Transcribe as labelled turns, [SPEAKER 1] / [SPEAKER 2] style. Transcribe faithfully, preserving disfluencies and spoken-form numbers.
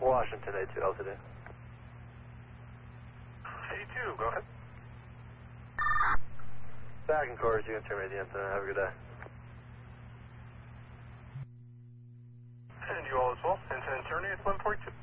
[SPEAKER 1] Washington A two, altitude.
[SPEAKER 2] A two, go ahead.
[SPEAKER 1] Back in course, you can terminate the incident. Have a good day.
[SPEAKER 2] And you all as well. Incident terminated, one forty-two.